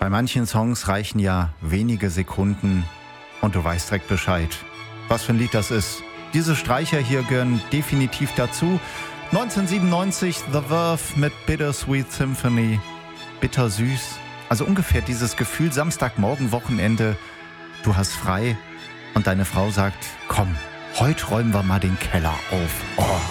Bei manchen Songs reichen ja wenige Sekunden und du weißt direkt Bescheid, was für ein Lied das ist. Diese Streicher hier gehören definitiv dazu. 1997 The Verve mit Bittersweet Symphony. Bittersüß. Also ungefähr dieses Gefühl, Samstagmorgen, Wochenende, du hast frei und deine Frau sagt, komm, heute räumen wir mal den Keller auf. Oh.